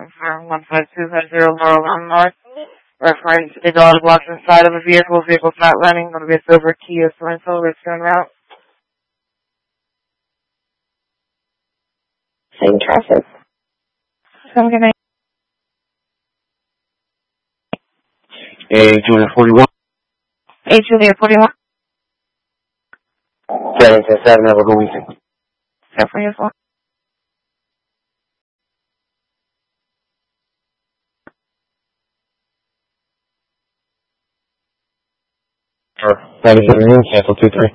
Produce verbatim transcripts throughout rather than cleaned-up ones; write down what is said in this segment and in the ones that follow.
confirm one five two five zero Laurel North. Reference is all the blocks inside of a vehicle. Vehicle's not running. Going to be a silver Kia Sorento. Return route. Same traffic. Have a good night. Hey, Julia forty-one. Hey, Julia forty-one. seven ten seven, have a good weekend. Except for yourself. Sure. ninety-seven, cancel two three.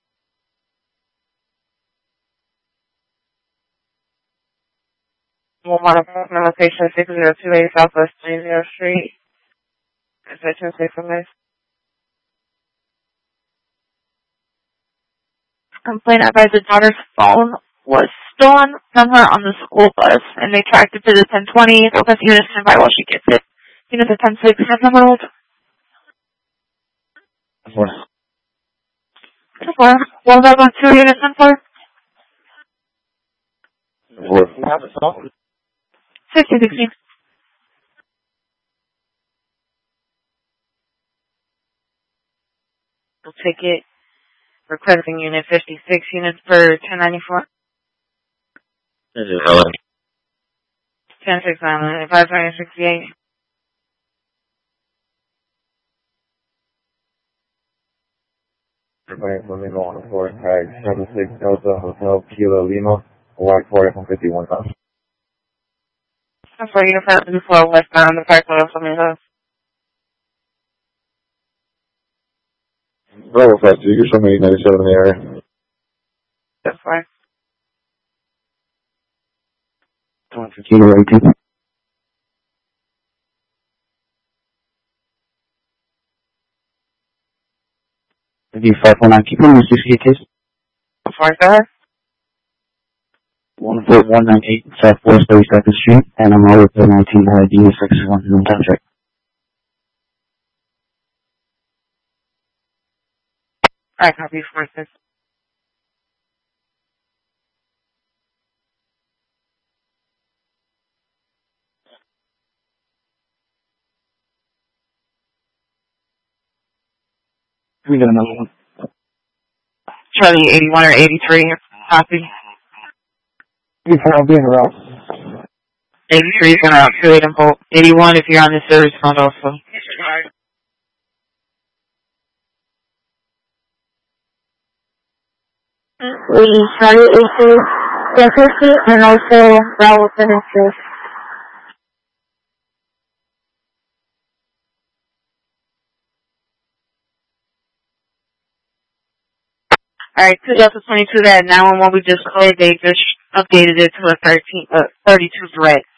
Walmart apartment location six zero two eight Southwest three zero Street. Convention safe from this. Complaint advised the daughter's phone was stolen from her on the school bus, and they tracked it to the ten twenty. Focus unit stand by while she gets it. Unit to ten six, have number hold. Four. Four. Well, that one, two units ten four. Four. Fifteen sixteen. We'll take it. Requesting unit fifty-six units per ten ninety-four. This is Helen. ten six nine, five twenty sixty-eight. Everybody, let me go on the floor. Tag seven six Delta Hotel Kilo Lima. White Ford F one fifty-one thousand. I'm sorry, you're passing before westbound the park road from your house. Bravo five two, you're from eight ninety-seven in the area. That's fine. one for Kilo eighteen. D five four nine, keep on the sixty-eight case. Sorry, go ahead. one four one nine eight Southwest thirty-second Street, and I'm over to nineteen uh, D six one in contract. Alright, copy four six. We got another one. Charlie eighty-one or eighty-three, copy. You found being around. eighty-three is going out two eight and bolt. eighty-one if you're on the service phone also. We Charlie eighty-two, ten fifty, and also Bravo seven six. Alright, two Delta twenty-two, that nine one one we just called, they just updated it to a thirteen, uh, thirty-two threat.